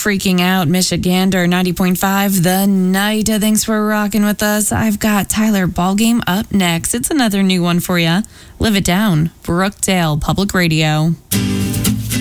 freaking out, Michigander 90.5, The Night. Thanks for rocking with us. I've got Tyler Ballgame up next. It's another new one for you. Live It Down, Brookdale Public Radio.